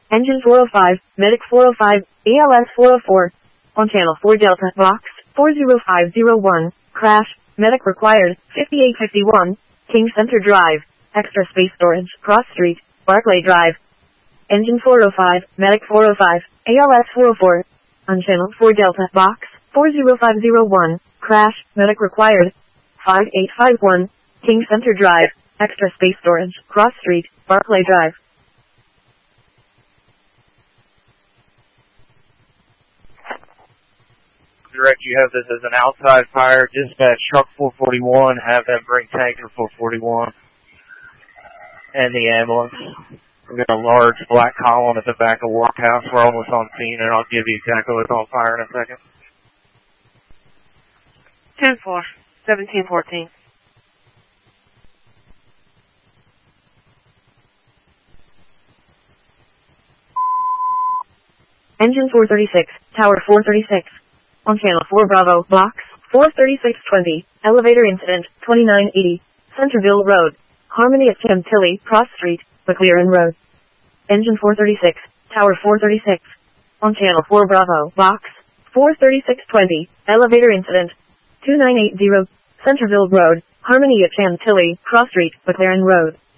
Engine 405, Medic 405, ALS 404. On Channel 4 Delta, Box 40501, crash, Medic required, 5851, King Center Drive, extra space storage, Cross Street, Barclay Drive. Engine 405, Medic 405, ALS 404. On Channel 4 Delta, Box 40501, crash, Medic required, 5851, King Center Drive, extra space storage, Cross Street, Barclay Drive. Direct, you have this as an outside fire. Dispatch truck 441, have them bring tanker 441 and the ambulance. We've got a large black column at the back of Workhouse. We're almost on scene, and I'll give you exactly what's on fire in a second. 10-4, 1714. Engine 436, Tower 436. On Channel 4 Bravo, Box 43620, elevator incident, 2980, Centerville Road, Harmony at Chantilly, Cross Street, McLaren Road. Engine 436, Tower 436. On Channel 4 Bravo, Box 43620, elevator incident, 2980, Centerville Road, Harmony at Chantilly, Cross Street, McLaren Road.